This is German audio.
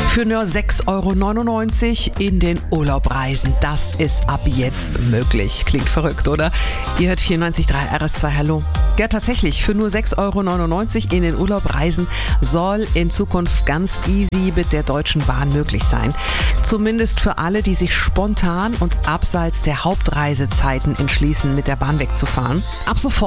Für nur 6,99 € in den Urlaub reisen. Das ist ab jetzt möglich. Klingt verrückt, oder? Ihr hört 94.3 RS2, hallo. Ja, tatsächlich, für nur 6,99 € in den Urlaub reisen soll in Zukunft ganz easy mit der Deutschen Bahn möglich sein. Zumindest für alle, die sich spontan und abseits der Hauptreisezeiten entschließen, mit der Bahn wegzufahren. Ab sofort